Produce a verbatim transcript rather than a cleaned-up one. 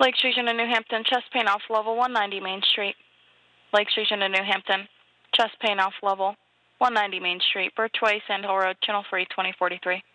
Lake Station in New Hampton, chest pain off level one ninety Main Street. Lake Station in New Hampton, chest pain off level one ninety Main Street, Birchway, Sand Hill Road, channel three, twenty forty-three.